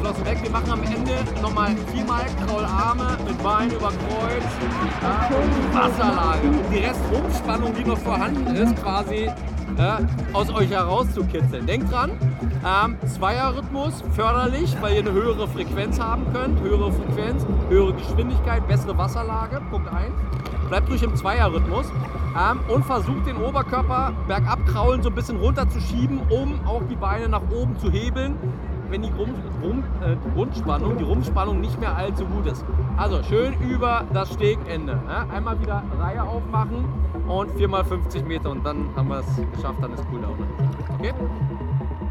geschlossen weg. Wir machen am Ende nochmal 4-mal Kraularme mit Bein über Kreuz und Wasserlage. Um die Restrumpfspannung, die noch vorhanden ist, quasi aus euch herauszukitzeln. Denkt dran, Zweierrhythmus, förderlich, weil ihr eine höhere Frequenz haben könnt. Höhere Frequenz, höhere Geschwindigkeit, bessere Wasserlage. Punkt 1. Bleibt ruhig im Zweierrhythmus und versucht den Oberkörper bergab kraulen so ein bisschen runterzuschieben, um auch die Beine nach oben zu hebeln, wenn die Rumpfspannung nicht mehr allzu gut ist. Also schön über das Stegende. Einmal wieder Reihe aufmachen und 4x50 Meter und dann haben wir es geschafft, dann ist Cooldown. Okay?